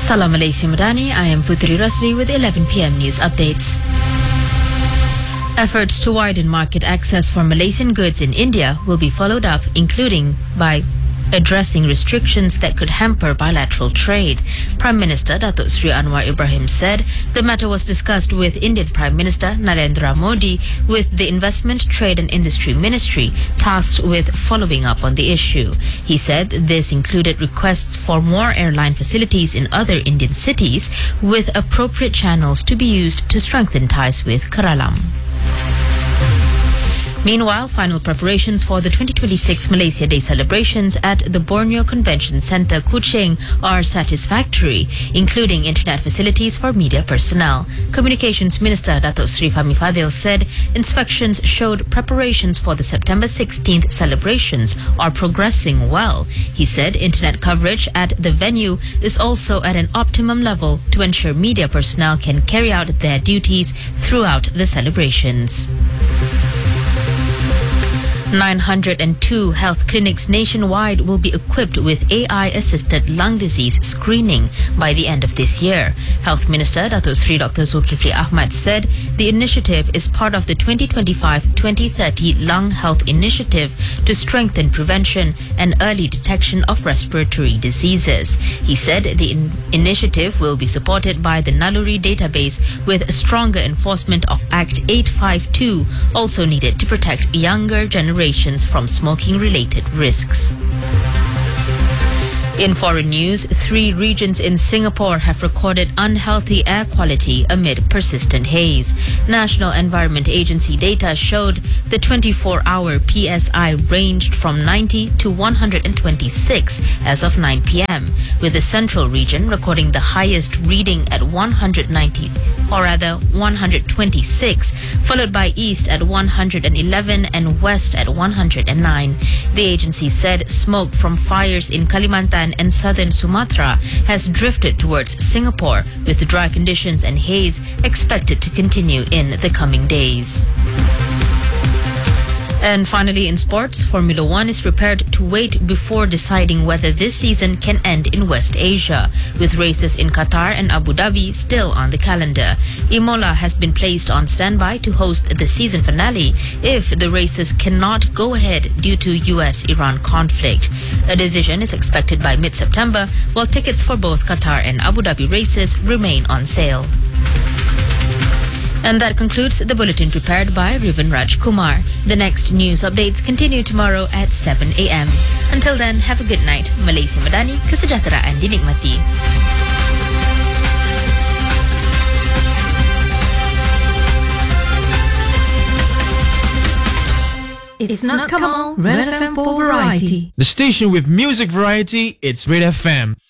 Salam Alaikum Madani, I am Putri Rasli with 11 p.m. news updates. Efforts to widen market access for Malaysian goods in India will be followed up, including by addressing restrictions that could hamper bilateral trade. Prime Minister Datuk Sri Anwar Ibrahim said the matter was discussed with Indian Prime Minister Narendra Modi with the Investment, Trade and Industry Ministry tasked with following up on the issue. He said this included requests for more airline facilities in other Indian cities with appropriate channels to be used to strengthen ties with Karalam. Meanwhile, final preparations for the 2026 Malaysia Day celebrations at the Borneo Convention Centre, Kuching, are satisfactory, including internet facilities for media personnel. Communications Minister Datuk Sri Fahmi Fadil said inspections showed preparations for the September 16th celebrations are progressing well. He said internet coverage at the venue is also at an optimum level to ensure media personnel can carry out their duties throughout the celebrations. 902 health clinics nationwide will be equipped with AI-assisted lung disease screening by the end of this year. Health Minister Datuk Sri Dr. Zulkifli Ahmad said the initiative is part of the 2025-2030 Lung Health Initiative to strengthen prevention and early detection of respiratory diseases. He said the initiative will be supported by the Naluri database with stronger enforcement of Act 852, also needed to protect younger generations from smoking-related risks. In foreign news, 3 regions in Singapore have recorded unhealthy air quality amid persistent haze. National Environment Agency data showed the 24-hour PSI ranged from 90 to 126 as of 9 p.m., with the central region recording the highest reading at 126, followed by east at 111 and west at 109. The agency said smoke from fires in Kalimantan and southern Sumatra has drifted towards Singapore, with dry conditions and haze expected to continue in the coming days. And finally, in sports, Formula One is prepared to wait before deciding whether this season can end in West Asia, with races in Qatar and Abu Dhabi still on the calendar. Imola has been placed on standby to host the season finale if the races cannot go ahead due to US-Iran conflict. A decision is expected by mid-September, while tickets for both Qatar and Abu Dhabi races remain on sale. And that concludes the bulletin prepared by Rivan Raj Kumar. The next news updates continue tomorrow at 7 a.m. Until then, have a good night. Malaysia Madani, kesejahteraan dinikmati. It's not Kamal, Red FM for variety. The station with music variety, it's Red FM.